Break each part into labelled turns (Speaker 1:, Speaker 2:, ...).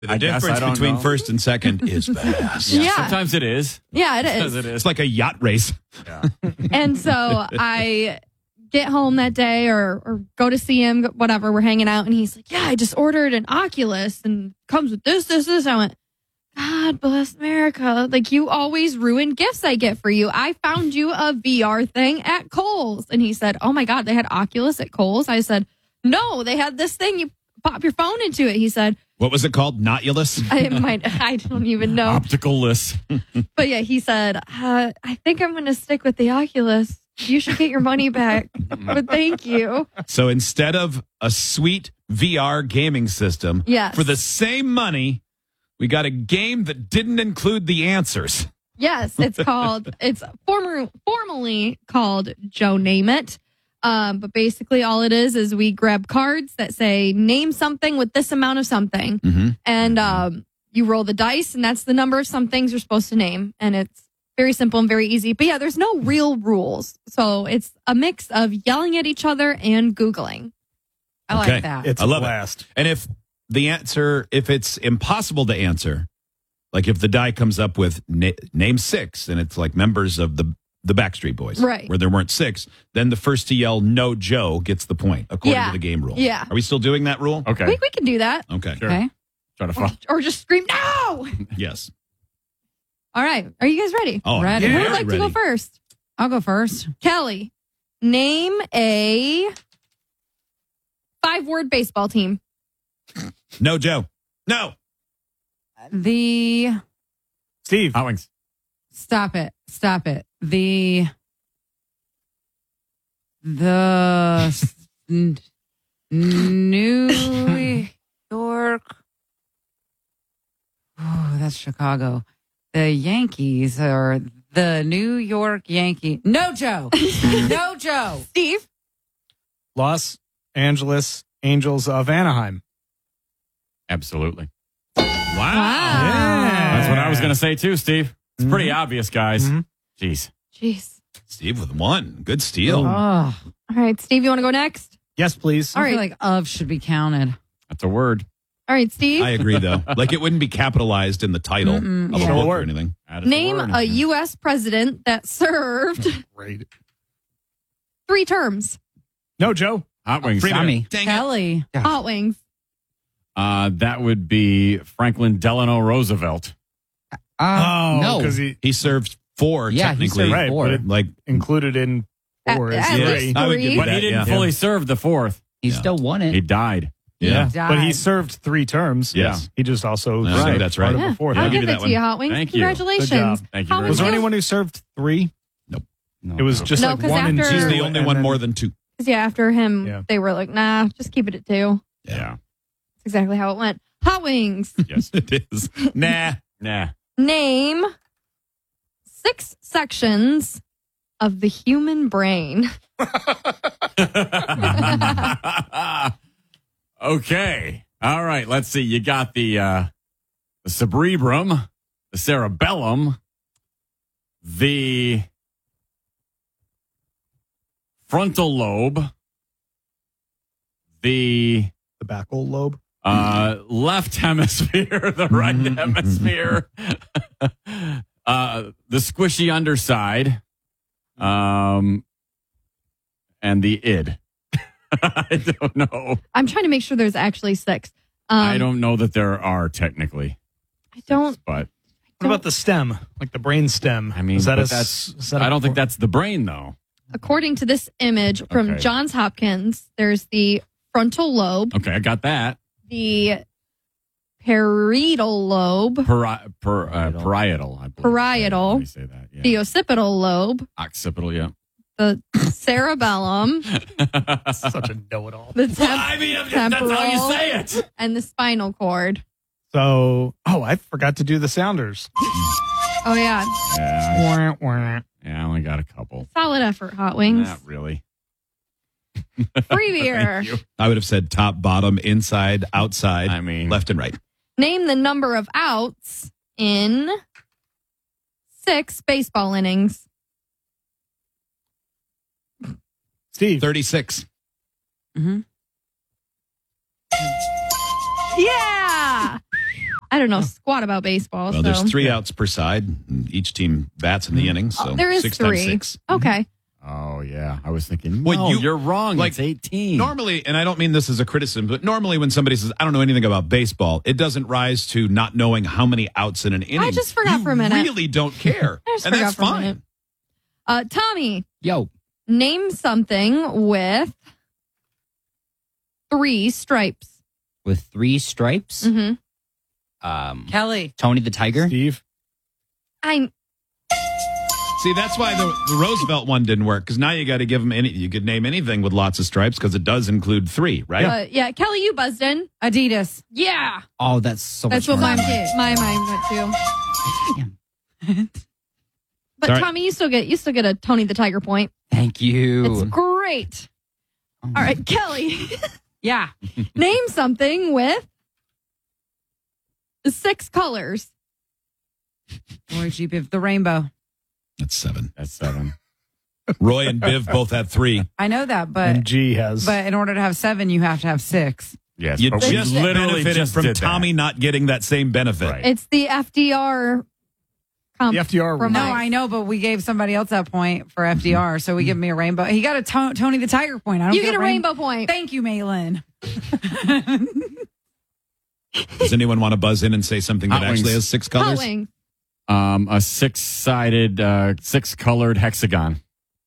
Speaker 1: The difference between first and second is vast.
Speaker 2: Yeah.
Speaker 3: Sometimes it is.
Speaker 2: Yeah, it is.
Speaker 3: Sometimes it is.
Speaker 1: It's like a yacht race.
Speaker 3: Yeah.
Speaker 2: And so I get home that day or go to see him, whatever. We're hanging out, and he's like, yeah, I just ordered an Oculus and comes with this. I went, God bless America. Like, you always ruin gifts I get for you. I found you a VR thing at Kohl's. And he said, oh my God, they had Oculus at Kohl's? I said, no, they had this thing. You pop your phone into it. He said,
Speaker 1: what was it called? Notulus?
Speaker 2: I don't even know.
Speaker 3: Optical-less.
Speaker 2: But yeah, he said, I think I'm going to stick with the Oculus. You should get your money back. But thank you.
Speaker 1: So instead of a sweet VR gaming system,
Speaker 2: Yes.
Speaker 1: for the same money, we got a game that didn't include the answers.
Speaker 2: Yes, it's formally called Joe Name It. But basically all it is we grab cards that say name something with this amount of something.
Speaker 1: Mm-hmm.
Speaker 2: And you roll the dice, and that's the number of some things you're supposed to name. And it's very simple and very easy. But yeah, there's no real rules. So it's a mix of yelling at each other and Googling.
Speaker 4: I
Speaker 1: Okay.
Speaker 4: like that.
Speaker 5: It's
Speaker 1: I love
Speaker 5: a blast.
Speaker 1: it. And if it's impossible to answer, like if the die comes up with name 6 and it's like members of the Backstreet Boys,
Speaker 2: Right.
Speaker 1: where there weren't 6, then the first to yell no Joe gets the point, according
Speaker 2: Yeah.
Speaker 1: to the game rule.
Speaker 2: Yeah.
Speaker 1: Are we still doing that rule?
Speaker 3: Okay.
Speaker 2: We can do that.
Speaker 1: Okay.
Speaker 3: Sure.
Speaker 4: Okay.
Speaker 3: Try to follow.
Speaker 2: Or just scream, no!
Speaker 1: Yes.
Speaker 2: All right. Are you guys ready?
Speaker 1: Oh,
Speaker 4: Ready.
Speaker 2: Who
Speaker 1: yeah,
Speaker 2: would like to go
Speaker 1: ready.
Speaker 2: first?
Speaker 4: I'll go first.
Speaker 2: Kelly, name a 5-word baseball team.
Speaker 1: No Joe. No.
Speaker 4: The
Speaker 5: Steve.
Speaker 3: Hot Wings.
Speaker 4: Stop it. The New York. Oh, that's Chicago. The Yankees or the New York Yankee. No, Joe. No, Joe.
Speaker 2: Steve,
Speaker 5: Los Angeles Angels of Anaheim.
Speaker 3: Absolutely.
Speaker 1: Wow.
Speaker 2: Wow.
Speaker 3: That's what I was going to say too, Steve. It's pretty obvious, guys.
Speaker 5: Mhm.
Speaker 3: Jeez.
Speaker 2: jeez.
Speaker 1: Steve with 1. Good steal.
Speaker 4: Oh,
Speaker 2: All right, Steve, you want to go next?
Speaker 5: Yes, please.
Speaker 2: All
Speaker 4: I
Speaker 2: right.
Speaker 4: feel like of should be counted.
Speaker 3: That's a word.
Speaker 2: All right, Steve,
Speaker 1: I agree, though. Like, it wouldn't be capitalized in the title of a
Speaker 5: Yeah.
Speaker 1: book or
Speaker 5: Word.
Speaker 1: anything.
Speaker 3: That is
Speaker 2: name
Speaker 3: word.
Speaker 2: a U.S. president that served
Speaker 5: Great.
Speaker 2: 3 terms.
Speaker 5: No, Joe.
Speaker 3: Hot Wings.
Speaker 1: Dang it.
Speaker 4: Kelly.
Speaker 2: Hot Wings.
Speaker 3: That would be Franklin Delano Roosevelt.
Speaker 4: No.
Speaker 5: because he
Speaker 1: He served 4,
Speaker 4: Yeah, he
Speaker 1: technically.
Speaker 4: served
Speaker 5: right,
Speaker 4: 4.
Speaker 5: but it
Speaker 1: Like,
Speaker 5: included in 4
Speaker 2: At
Speaker 5: is
Speaker 2: least
Speaker 5: 3.
Speaker 1: I would give
Speaker 2: 3.
Speaker 1: you
Speaker 3: But
Speaker 1: that,
Speaker 3: he didn't
Speaker 1: yeah.
Speaker 3: fully serve the 4th.
Speaker 6: He
Speaker 1: Yeah.
Speaker 6: still won it.
Speaker 3: He died.
Speaker 1: yeah.
Speaker 5: But he
Speaker 4: Died.
Speaker 5: served 3 terms.
Speaker 1: Yes.
Speaker 5: He just also
Speaker 1: No,
Speaker 5: served
Speaker 1: that's
Speaker 5: part
Speaker 1: right.
Speaker 5: of the fourth.
Speaker 1: I'll
Speaker 2: I'll
Speaker 1: give
Speaker 2: give
Speaker 1: you
Speaker 2: it
Speaker 1: that
Speaker 2: to you,
Speaker 1: one.
Speaker 2: Hot Wings.
Speaker 3: Thank you.
Speaker 2: Congratulations.
Speaker 5: Good job.
Speaker 3: Thank you
Speaker 2: How
Speaker 3: very
Speaker 5: Was there
Speaker 3: much.
Speaker 5: anyone who served 3?
Speaker 6: No.
Speaker 5: It was just
Speaker 2: No,
Speaker 5: like
Speaker 2: 'cause
Speaker 5: 1 and 2.
Speaker 2: after-
Speaker 1: She's the only
Speaker 5: and
Speaker 1: one
Speaker 5: then-
Speaker 1: more than 2.
Speaker 2: Yeah, after him,
Speaker 5: Yeah.
Speaker 2: they were like, nah, just keep it at 2.
Speaker 3: Yeah.
Speaker 2: That's exactly how it went. Hot Wings.
Speaker 3: Yes.
Speaker 1: It is. Nah.
Speaker 3: Nah.
Speaker 2: Name 6 sections of the human brain.
Speaker 3: Okay. All right. Let's see. You got the cerebrum, the cerebellum, the frontal lobe, the
Speaker 5: The backal lobe.
Speaker 3: left hemisphere, the right hemisphere, the squishy underside, and the id. I don't know.
Speaker 2: I'm trying to make sure there's actually 6.
Speaker 3: I don't know that there are technically,
Speaker 2: I don't.
Speaker 3: but
Speaker 5: What about the stem? Like the brain stem?
Speaker 3: I mean,
Speaker 5: is that
Speaker 3: but
Speaker 5: a,
Speaker 3: that's.
Speaker 5: is that a-
Speaker 3: I don't think that's the brain, though.
Speaker 2: According to this image from
Speaker 3: Okay.
Speaker 2: Johns Hopkins, there's the frontal lobe,
Speaker 3: Okay, I got that.
Speaker 2: the parietal lobe,
Speaker 3: Parietal. I believe.
Speaker 2: Parietal.
Speaker 3: Let me say that. Yeah.
Speaker 2: the occipital lobe,
Speaker 3: Occipital. Yeah.
Speaker 2: the cerebellum,
Speaker 5: such a know-it-all.
Speaker 2: the
Speaker 3: I mean, that's how you
Speaker 2: temporal,
Speaker 3: say it.
Speaker 2: and the spinal cord.
Speaker 5: So, I forgot to do the sounders.
Speaker 2: Oh, yeah.
Speaker 3: Yeah,
Speaker 5: Wah, wah.
Speaker 3: I only got a couple.
Speaker 2: Solid effort, Hot Wings.
Speaker 3: Not really.
Speaker 2: Free beer.
Speaker 3: Thank you.
Speaker 1: I would have said top, bottom, inside, outside,
Speaker 3: I mean-
Speaker 1: left and right.
Speaker 2: Name the number of outs in 6 baseball innings.
Speaker 5: Steve.
Speaker 1: 36.
Speaker 4: Mm-hmm.
Speaker 2: Yeah. I don't know squat about baseball.
Speaker 1: Well,
Speaker 2: so.
Speaker 1: there's 3 outs per side. And each team bats in the innings. So
Speaker 2: There is
Speaker 1: 6
Speaker 2: 3.
Speaker 1: times 6.
Speaker 2: Okay.
Speaker 3: Oh, yeah. I was thinking,
Speaker 1: Well,
Speaker 3: no, you're wrong.
Speaker 1: like,
Speaker 3: It's 18.
Speaker 1: Normally, and I don't mean this as a criticism, but normally when somebody says, I don't know anything about baseball, it doesn't rise to not knowing how many outs in an inning.
Speaker 2: just forgot
Speaker 1: You
Speaker 2: for a minute.
Speaker 1: really don't care.
Speaker 2: I just
Speaker 1: and
Speaker 2: forgot
Speaker 1: that's
Speaker 2: for a
Speaker 1: fine.
Speaker 2: minute. Tommy,
Speaker 6: Yo.
Speaker 2: name something with 3 stripes.
Speaker 6: With 3 stripes.
Speaker 2: Mm-hmm.
Speaker 4: Kelly.
Speaker 6: Tony the Tiger.
Speaker 5: Steve.
Speaker 1: See, that's why the Roosevelt one didn't work, because now you got to give them you could name anything with lots of stripes, because it does include 3, right?
Speaker 2: Yeah, Kelly, you buzzed in.
Speaker 4: Adidas.
Speaker 2: Yeah.
Speaker 6: Oh, that's so
Speaker 2: That's
Speaker 6: much
Speaker 2: what
Speaker 6: fun.
Speaker 2: my mind went to. But
Speaker 1: Sorry.
Speaker 2: Tommy, you still get a Tony the Tiger point.
Speaker 6: Thank you.
Speaker 2: It's great.
Speaker 6: Oh.
Speaker 2: All right, Kelly,
Speaker 4: Yeah.
Speaker 2: name something with 6 colors.
Speaker 4: Roy G. Biv, the rainbow.
Speaker 1: That's 7.
Speaker 3: That's 7.
Speaker 1: Roy and Biv both had 3.
Speaker 4: I know that,
Speaker 5: And
Speaker 4: but
Speaker 5: G has.
Speaker 4: in order to have 7, you have to have 6.
Speaker 3: Yes,
Speaker 1: You
Speaker 3: but we
Speaker 1: just
Speaker 3: literally
Speaker 1: benefited
Speaker 3: just
Speaker 1: from
Speaker 3: did that.
Speaker 1: Tommy not getting that same benefit.
Speaker 3: Right.
Speaker 2: It's the FDR.
Speaker 5: the FDR.
Speaker 2: From
Speaker 4: No,
Speaker 2: Nice.
Speaker 4: I know, but we gave somebody else that point for FDR, so we give me a rainbow. He got a Tony the Tiger point. I don't
Speaker 2: You get a rainbow point.
Speaker 4: Thank you, Malin.
Speaker 1: Does anyone want to buzz in and say something that
Speaker 3: Hot
Speaker 1: actually
Speaker 3: wings.
Speaker 1: has 6
Speaker 2: Hot
Speaker 1: colors?
Speaker 2: wings.
Speaker 3: A 6-sided, 6-colored hexagon.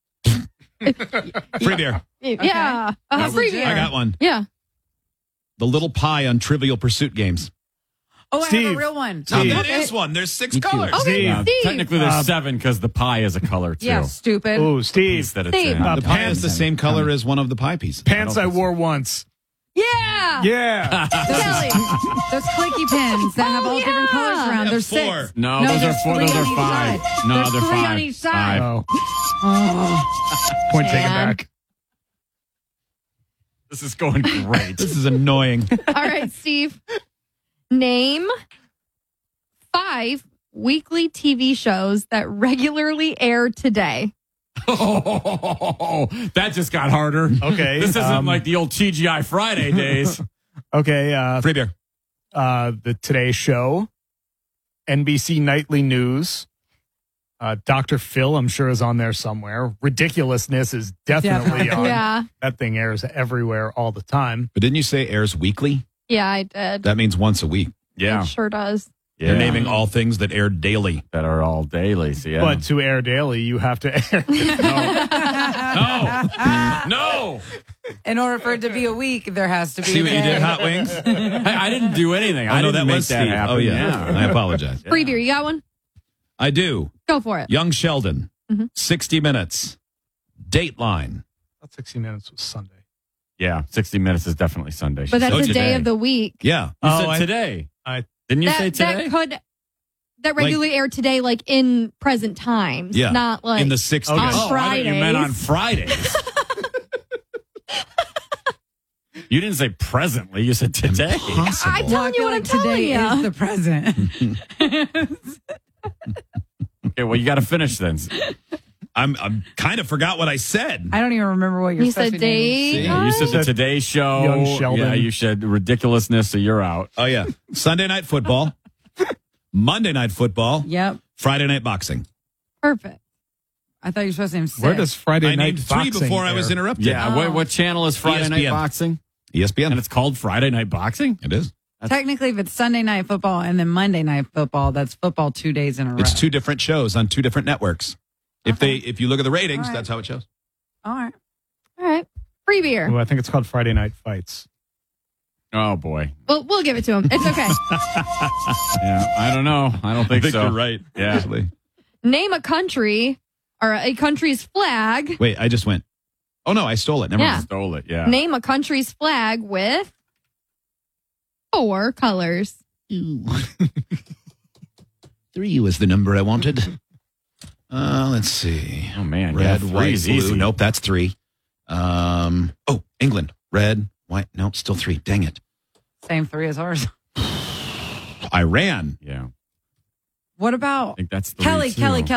Speaker 1: Free beer.
Speaker 2: Yeah.
Speaker 4: That's
Speaker 2: Free
Speaker 4: legit.
Speaker 2: beer.
Speaker 1: I got one.
Speaker 2: Yeah.
Speaker 1: The little pie on Trivial Pursuit games.
Speaker 4: Oh, I have
Speaker 5: Steve.
Speaker 4: a real one.
Speaker 1: Now,
Speaker 5: Steve.
Speaker 1: that is one. There's 6
Speaker 6: Me too.
Speaker 1: colors.
Speaker 2: Okay,
Speaker 5: Steve.
Speaker 2: Steve.
Speaker 3: Technically, there's 7 because the pie is a color, too.
Speaker 4: Yeah, stupid.
Speaker 5: Oh, Steve.
Speaker 3: Piece that it's
Speaker 2: Steve.
Speaker 3: in.
Speaker 1: The pie is the same color as one of the pie pieces.
Speaker 5: Pants I
Speaker 3: think so.
Speaker 5: wore once.
Speaker 2: Yeah.
Speaker 5: Yeah.
Speaker 2: Kelly.
Speaker 4: Those clicky pins that have all different
Speaker 2: yeah.
Speaker 4: colors around.
Speaker 1: Yeah,
Speaker 4: There's
Speaker 1: 4.
Speaker 4: 6.
Speaker 3: No, those are
Speaker 4: there's
Speaker 3: 4.
Speaker 4: 3
Speaker 3: Those
Speaker 4: on
Speaker 3: are
Speaker 4: each
Speaker 3: 5.
Speaker 4: side.
Speaker 3: No,
Speaker 4: There's
Speaker 3: they're
Speaker 4: 3
Speaker 3: 5.
Speaker 4: on each side.
Speaker 5: Oh.
Speaker 4: Oh.
Speaker 5: Point taken
Speaker 2: Man.
Speaker 5: back.
Speaker 3: This is going great.
Speaker 1: This is annoying.
Speaker 2: All right, Steve. Name 5 weekly TV shows that regularly air today.
Speaker 3: Oh, that just got harder.
Speaker 5: Okay.
Speaker 3: This isn't like the old TGI Friday days.
Speaker 5: Okay.
Speaker 1: Free beer.
Speaker 5: The Today Show, NBC Nightly News, Dr. Phil, I'm sure, is on there somewhere. Ridiculousness is definitely on.
Speaker 2: Yeah.
Speaker 5: That thing airs everywhere all the time.
Speaker 1: But didn't you say airs weekly?
Speaker 2: Yeah, I did.
Speaker 1: That means once a week.
Speaker 3: Yeah.
Speaker 2: It sure does.
Speaker 3: Yeah.
Speaker 1: You're naming all things that air daily.
Speaker 3: that are all dailies. Yeah.
Speaker 5: But to air daily, you have to air.
Speaker 3: No.
Speaker 4: In order for it to be a week, there has to be.
Speaker 1: See
Speaker 4: a
Speaker 1: what you
Speaker 4: day.
Speaker 1: did, Hot Wings?
Speaker 3: I didn't do anything. I
Speaker 1: know
Speaker 3: didn't
Speaker 1: that
Speaker 3: make
Speaker 1: was
Speaker 3: that
Speaker 1: Steve.
Speaker 3: happen.
Speaker 1: Oh, yeah. I apologize.
Speaker 2: Free beer. You got one?
Speaker 1: I do.
Speaker 2: Go for it.
Speaker 1: Young Sheldon,
Speaker 2: Mhm.
Speaker 1: 60 Minutes, Dateline.
Speaker 5: That 60 Minutes was Sunday.
Speaker 3: Yeah. 60 Minutes is definitely Sunday.
Speaker 2: But that's
Speaker 1: So
Speaker 2: the day
Speaker 1: today.
Speaker 2: of the week.
Speaker 1: Yeah.
Speaker 3: You
Speaker 5: Oh,
Speaker 3: said
Speaker 5: I-
Speaker 3: today.
Speaker 5: I-
Speaker 3: Didn't you say today?
Speaker 2: That regularly air today, like in present times.
Speaker 1: Yeah.
Speaker 2: Not like
Speaker 1: In the 60s.
Speaker 5: Okay.
Speaker 2: on
Speaker 3: Oh, I thought you meant on
Speaker 2: Fridays.
Speaker 3: Fridays. You didn't say presently. You said today.
Speaker 2: I'm
Speaker 4: Well, I
Speaker 2: telling you
Speaker 4: feel
Speaker 2: what I'm
Speaker 4: like
Speaker 2: telling
Speaker 4: today
Speaker 2: you.
Speaker 4: is the present.
Speaker 3: Okay, well, you got to finish then.
Speaker 1: I'm kind of forgot what I said.
Speaker 4: I don't even remember what you're
Speaker 2: You
Speaker 4: supposed
Speaker 2: said
Speaker 4: to be naming.
Speaker 2: day.
Speaker 3: Yeah, you said the
Speaker 5: Said
Speaker 3: Today Show.
Speaker 5: Young Sheldon.
Speaker 3: Yeah, you said ridiculousness, so you're out.
Speaker 1: Oh, yeah. Sunday night football, Monday night football,
Speaker 4: Yep.
Speaker 1: Friday night boxing.
Speaker 2: Perfect.
Speaker 4: I thought you were supposed to name 6.
Speaker 5: Where does Friday
Speaker 1: I
Speaker 5: night
Speaker 1: named 3
Speaker 5: boxing
Speaker 1: before I was
Speaker 5: air?
Speaker 1: interrupted.
Speaker 3: Yeah,
Speaker 4: Oh.
Speaker 3: what channel is Friday Night
Speaker 1: ESPN.
Speaker 3: Boxing?
Speaker 1: ESPN.
Speaker 3: And it's called Friday Night Boxing?
Speaker 1: It is.
Speaker 4: Technically, if it's Sunday night football and then Monday night football, that's football 2 days in a row.
Speaker 1: It's 2 different shows on 2 different networks. If you look at the ratings,
Speaker 4: All right.
Speaker 1: that's how it shows.
Speaker 4: All right.
Speaker 2: All right. Free beer.
Speaker 5: Well, I think it's called Friday Night Fights.
Speaker 3: Oh, boy.
Speaker 2: Well, we'll give it to him. It's okay.
Speaker 3: Yeah, I don't know. I don't think, so.
Speaker 1: you're right.
Speaker 3: Yeah.
Speaker 1: Actually.
Speaker 2: Name a country or a country's flag.
Speaker 1: Wait, I just went. Oh, no, I stole it. Never
Speaker 2: Yeah.
Speaker 1: mind.
Speaker 3: Stole it, yeah.
Speaker 2: Name a country's flag with 4 colors.
Speaker 1: 3 was the number I wanted. Let's see.
Speaker 3: Oh, man.
Speaker 1: Red,
Speaker 3: yeah,
Speaker 1: white,
Speaker 3: three's
Speaker 1: blue.
Speaker 3: easy.
Speaker 1: Nope, that's 3. Oh, England. Red, white. Nope, still 3. Dang it.
Speaker 4: Same 3 as ours.
Speaker 1: Iran.
Speaker 3: Yeah.
Speaker 4: What
Speaker 3: I
Speaker 4: about
Speaker 3: think that's 3,
Speaker 4: Kelly,
Speaker 3: too.
Speaker 4: Kelly?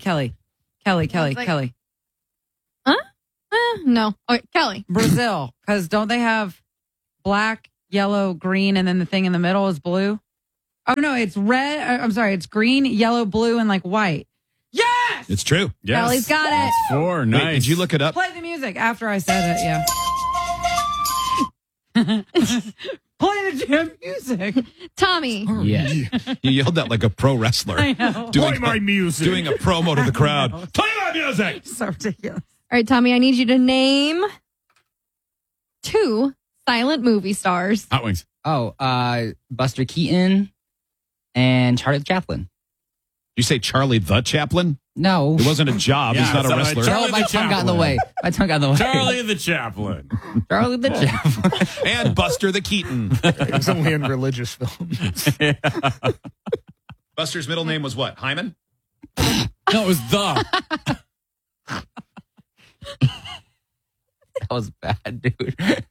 Speaker 2: No. Okay, Kelly.
Speaker 4: Brazil. Because don't they have black, yellow, green, and then the thing in the middle is blue? Oh, no, it's red. I'm sorry. It's green, yellow, blue, and like white. Yes!
Speaker 1: It's true.
Speaker 3: Yes.
Speaker 2: Ellie's got it.
Speaker 3: That's 4.
Speaker 1: Wait,
Speaker 3: Nice.
Speaker 1: did you look it up?
Speaker 4: Play the music after I said it, yeah. Play the damn music.
Speaker 2: Tommy.
Speaker 6: Yeah.
Speaker 1: You yelled that like a pro wrestler.
Speaker 4: I know.
Speaker 5: Play my music.
Speaker 1: Doing a promo to the crowd. Play my music.
Speaker 4: So ridiculous.
Speaker 2: All right, Tommy, I need you to name 2 silent movie stars.
Speaker 3: Hot Wings.
Speaker 6: Oh, Buster Keaton and Charlie Chaplin.
Speaker 1: You say Charlie the Chaplin?
Speaker 6: No.
Speaker 1: It wasn't a job.
Speaker 3: Yeah,
Speaker 1: He's not
Speaker 3: it's
Speaker 1: a
Speaker 3: not a
Speaker 1: wrestler.
Speaker 3: Charlie
Speaker 6: Oh, my
Speaker 3: the
Speaker 6: tongue got in the
Speaker 3: Chaplin.
Speaker 6: way. My tongue got in the way.
Speaker 3: Charlie the Chaplain.
Speaker 6: Charlie the Chaplin.
Speaker 1: And Buster the Keaton.
Speaker 5: It was only in religious films.
Speaker 1: Buster's middle name was what? Hyman?
Speaker 3: No, it was the.
Speaker 6: That was bad, dude.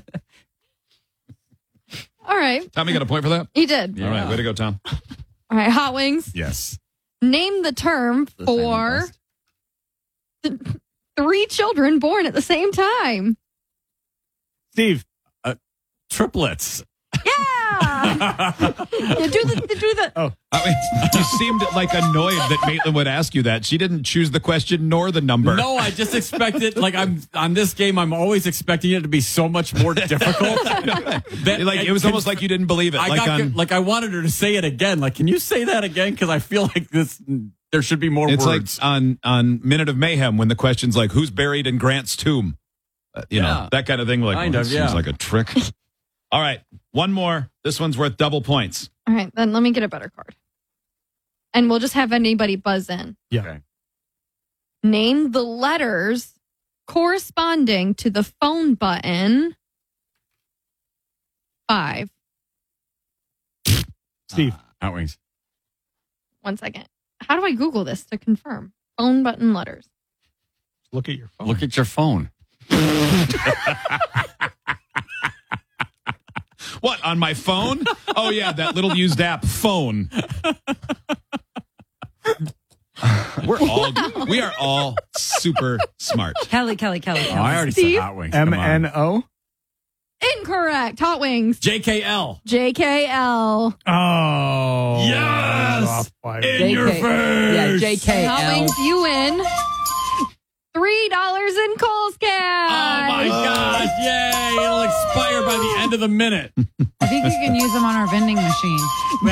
Speaker 2: All right.
Speaker 1: Tommy got a point for that?
Speaker 2: He did.
Speaker 1: All right, way to go, Tom.
Speaker 2: All right, Hot Wings.
Speaker 3: Yes.
Speaker 2: Name the term
Speaker 6: The
Speaker 2: for
Speaker 6: silent bust.
Speaker 2: 3 children born at the same time.
Speaker 5: Steve.
Speaker 3: Triplets.
Speaker 2: Yeah. do the.
Speaker 5: Oh,
Speaker 1: I mean, you seemed like annoyed that Maitland would ask you that. She didn't choose the question nor the number.
Speaker 3: No, I just expected, like, I'm on this game, I'm always expecting it to be so much more difficult. That,
Speaker 1: Like it was almost like you didn't believe it.
Speaker 3: I wanted her to say it again. Like, can you say that again? Because I feel like there should be more
Speaker 1: it's
Speaker 3: words.
Speaker 1: like on Minute of Mayhem when the question's like, "Who's buried in Grant's tomb?" You know,
Speaker 3: Yeah.
Speaker 1: that kind of thing. Like,
Speaker 3: Kind
Speaker 1: well,
Speaker 3: of,
Speaker 1: that
Speaker 3: yeah.
Speaker 1: seems like a trick. All right, one more. This one's worth double points.
Speaker 2: All right, then let me get a better card. And we'll just have anybody buzz in.
Speaker 5: yeah.
Speaker 3: Okay.
Speaker 2: Name the letters corresponding to the phone button. 5.
Speaker 5: Steve.
Speaker 3: Hot Wings.
Speaker 2: 1 second. How do I Google this to confirm? Phone button letters.
Speaker 5: Look at your phone.
Speaker 3: Look at your phone.
Speaker 1: What, on my phone? Oh yeah, that little used app, Phone. We are all super smart.
Speaker 4: Kelly.
Speaker 3: Oh, I already
Speaker 2: Steve?
Speaker 3: said Hot Wings. Come on.
Speaker 5: MNO.
Speaker 2: Incorrect. Hot Wings.
Speaker 3: JKL.
Speaker 2: JKL.
Speaker 5: Oh.
Speaker 3: Yes!
Speaker 5: Off by-
Speaker 3: In your face.
Speaker 6: Yeah, JKL.
Speaker 2: Hot Wings, you win $3 in Kohl's cash.
Speaker 3: Oh my gosh. Yay. It'll expire by the end of the minute.
Speaker 4: I think you can use them on our vending machine.